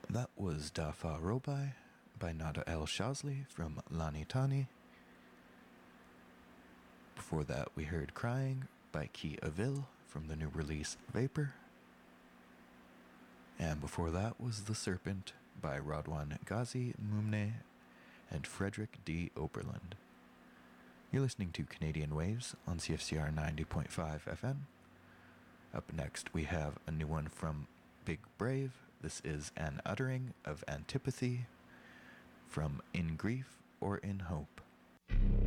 That was Dafa Robai by Nada El Shazli from Lani Tani. Before that, we heard Crying by Ki Avil from the new release Vapor. And before that was The Serpent by Radwan Ghazi Mumne and Frederick D. Oberland. You're listening to Canadian Waves on CFCR 90.5 FM. Up next, we have a new one from Big Brave. This is An Uttering of Antipathy from In Grief or In Hope.